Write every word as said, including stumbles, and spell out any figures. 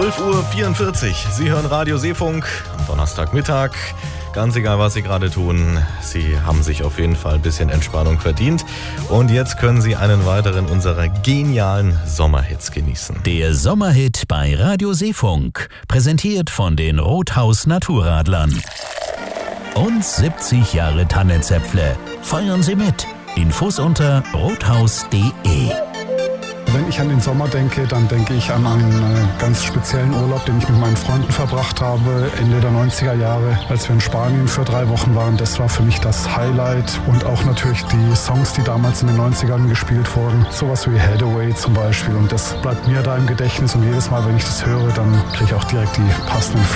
zwölf Uhr vierundvierzig. Sie hören Radio Seefunk am Donnerstagmittag. Ganz egal, was Sie gerade tun, Sie haben sich auf jeden Fall ein bisschen Entspannung verdient. Und jetzt können Sie einen weiteren unserer genialen Sommerhits genießen. Der Sommerhit bei Radio Seefunk, präsentiert von den Rothaus Naturradlern. Und siebzig Jahre Tannenzäpfle. Feiern Sie mit. Infos unter rothaus punkt de. Wenn ich an den Sommer denke, dann denke ich an einen ganz speziellen Urlaub, den ich mit meinen Freunden verbracht habe, Ende der neunziger Jahre, als wir in Spanien für drei Wochen waren. Das war für mich das Highlight und auch natürlich die Songs, die damals in den neunzigern gespielt wurden. Sowas wie Hathaway zum Beispiel, und das bleibt mir da im Gedächtnis, und jedes Mal, wenn ich das höre, dann kriege ich auch direkt die passenden